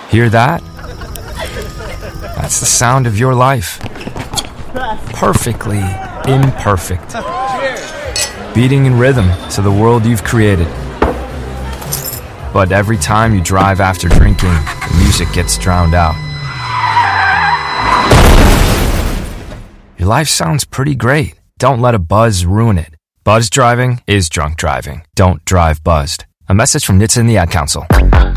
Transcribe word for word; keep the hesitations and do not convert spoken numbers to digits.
Hear that? That's the sound of your life. Perfectly imperfect. Beating in rhythm to the world you've created. But every time you drive after drinking, the music gets drowned out. Your life sounds pretty great. Don't let a buzz ruin it. Buzz driving is drunk driving. Don't drive buzzed. A message from N H T S A and the Ad Council.